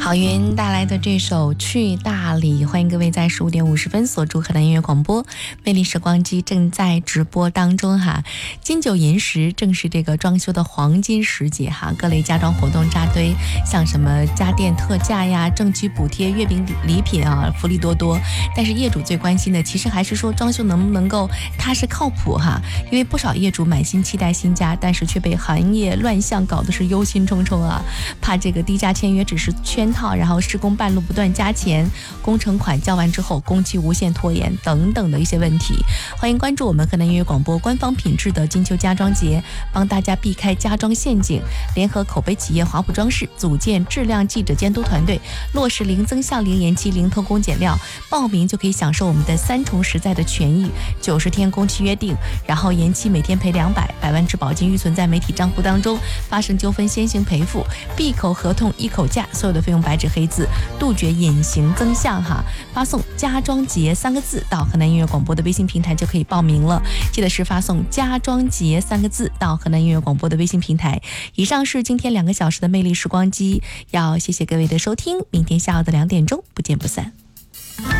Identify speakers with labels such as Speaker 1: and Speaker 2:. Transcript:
Speaker 1: 郝云带来的这首《去大理》，欢迎各位在15点50分锁住河南音乐广播，魅力时光机正在直播当中哈。金九银十正是这个装修的黄金时节哈，各类家装活动扎堆，像什么家电特价呀、政企补贴、月饼礼品啊，福利多多。但是业主最关心的其实还是说装修能不能够踏实靠谱哈，因为不少业主满心期待新家，但是却被行业乱象搞得是忧心忡忡啊，怕这个低价签约只是圈套，然后施工半路不断加钱，工程款交完之后工期无限拖延等等的一些问题。欢迎关注我们河南音乐广播官方品质的金秋家装节，帮大家避开家装陷阱，联合口碑企业华普装饰组建质量记者监督团队，落实零增项、零延期、零偷工减料。报名就可以享受我们的3重实在的权益：90天工期约定，然后延期每天赔200，100万质保金预存在媒体账户当中，发生纠纷先行赔付，闭口合同一口价，所有的费用白纸黑字，杜绝隐形增项哈。发送家装节3个字到河南音乐广播的微信平台就可以报名了，记得是发送家装节3个字到河南音乐广播的微信平台。以上是今天2个小时的魅力时光机，要谢谢各位的收听，明天下午的2点钟不见不散。